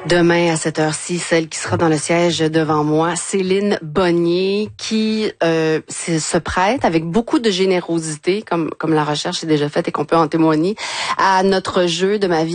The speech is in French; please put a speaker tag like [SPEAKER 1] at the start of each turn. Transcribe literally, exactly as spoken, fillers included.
[SPEAKER 1] Demain, à cette heure-ci, celle qui sera dans le siège devant moi, Céline Bonnier, qui euh, se prête avec beaucoup de générosité, comme comme la recherche est déjà faite et qu'on peut en témoigner, à notre jeu de ma vie